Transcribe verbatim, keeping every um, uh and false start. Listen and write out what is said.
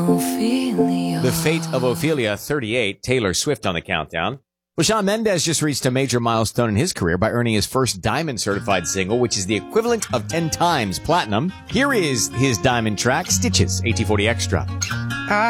Ophelia. The Fate of Ophelia, thirty-eight, Taylor Swift on the countdown. Well, Shawn Mendes just reached a major milestone in his career by earning his first Diamond-certified single, which is the equivalent of ten times platinum. Here is his Diamond track, Stitches, A T forty Extra.